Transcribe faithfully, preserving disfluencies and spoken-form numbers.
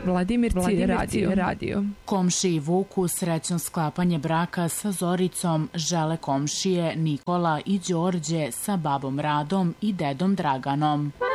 Vladimirci radio. radio. Komšiji Vuku srećno sklapanje braka sa Zoricom žele komšije Nikola i Đorđe sa babom Radom i dedom Draganom.